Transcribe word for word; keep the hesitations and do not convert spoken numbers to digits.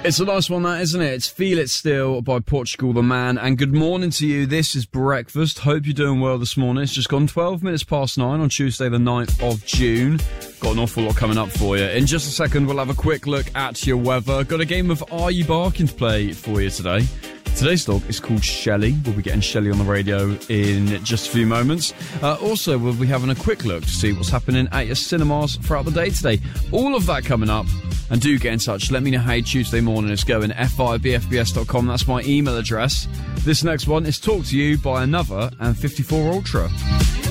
It's a nice one, that, isn't it? It's Feel It Still by Portugal the Man. And good morning to you. This is breakfast. Hope you're doing well this morning. It's just gone twelve minutes past nine on Tuesday the ninth of June. Got an awful lot coming up for you. In just a second, we'll have a quick look at your weather. Got a game of Are You Barking to play for you today. Today's dog is called Shelley. We'll be getting Shelley on the radio in just a few moments. Uh, also, we'll be having a quick look to see what's happening at your cinemas throughout the day today. All of that coming up. And do get in touch. Let me know how your Tuesday morning is going. f i b f b s dot com. That's my email address. This next one is Talk to You by Another and fifty-four Ultra.